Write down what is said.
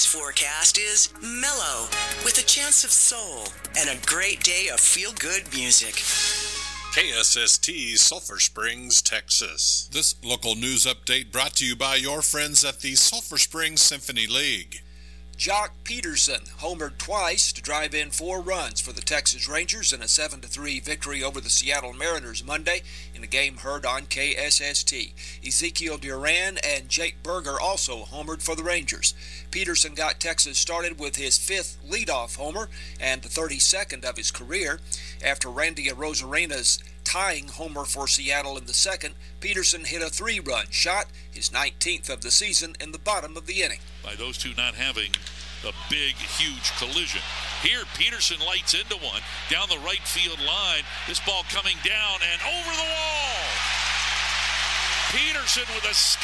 forecast is mellow, with a chance of soul, and a great day of feel-good music. KSST, Sulphur Springs, Texas. This local news update brought to you by your friends at the Sulphur Springs Symphony League. Jock Peterson homered twice to drive in 4 runs for the Texas Rangers in a 7-3 victory over the Seattle Mariners Monday in a game heard on KSST. Ezekiel Duran and Jake Berger also homered for the Rangers. Peterson got Texas started with his 5th leadoff homer and the 32nd of his career. After Randy Arozarena's tying homer for Seattle in the second, Peterson hit a 3-run shot, his 19th of the season, in the bottom of the inning. By those two not having a big, huge collision. Here, Peterson lights into one down the right field line. This ball coming down and over the wall. Peterson with a